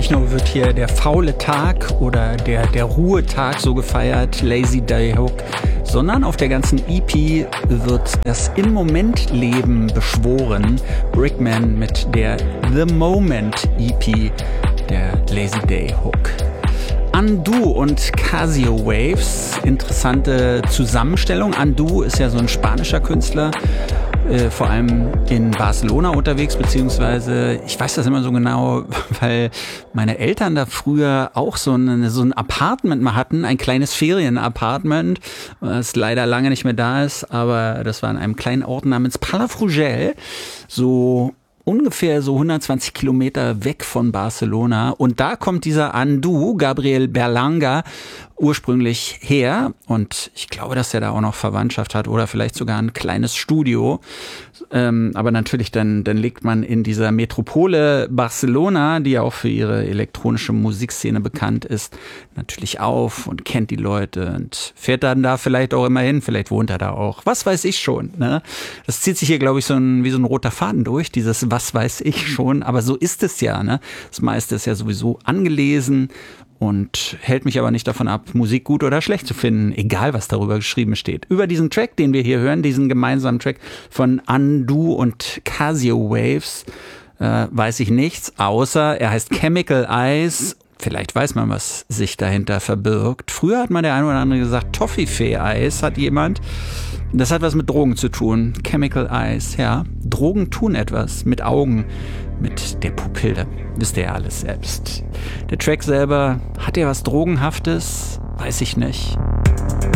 Techno wird hier der faule Tag oder der Ruhetag so gefeiert, Lazy Day Hook, sondern auf der ganzen EP wird das In-Moment-Leben beschworen. Brickman mit der The Moment EP, der Lazy Day Hook. Undo und Casio Waves, interessante Zusammenstellung. Undo ist ja so ein spanischer Künstler, vor allem in Barcelona unterwegs, beziehungsweise ich weiß das immer so genau, weil meine Eltern da früher auch so ein Apartment mal hatten, ein kleines Ferienapartment, was leider lange nicht mehr da ist, aber das war in einem kleinen Ort namens Palafrugell, so ungefähr so 120 Kilometer weg von Barcelona. Und da kommt dieser Undo, Gabriel Berlanga, ursprünglich her. Und ich glaube, dass er da auch noch Verwandtschaft hat oder vielleicht sogar ein kleines Studio. Aber natürlich, dann legt man in dieser Metropole Barcelona, die ja auch für ihre elektronische Musikszene bekannt ist, natürlich auf und kennt die Leute und fährt dann da vielleicht auch immer hin. Vielleicht wohnt er da auch. Was weiß ich schon. Ne? Das zieht sich hier, glaube ich, wie so ein roter Faden durch, dieses Was weiß ich schon. Aber so ist es ja. Ne? Das meiste ist ja sowieso angelesen und hält mich aber nicht davon ab, Musik gut oder schlecht zu finden, egal was darüber geschrieben steht. Über diesen Track, den wir hier hören, diesen gemeinsamen Track von Undo und Casio Waves, weiß ich nichts, außer er heißt Chemical Eyes. Vielleicht weiß man, was sich dahinter verbirgt. Früher hat man der eine oder andere gesagt, Toffifee-Eis hat jemand. Das hat was mit Drogen zu tun. Chemical Eyes, ja. Drogen tun etwas mit Augen, mit der Pupille. Wisst ihr ja alles selbst. Der Track selber, hat er was Drogenhaftes? Weiß ich nicht.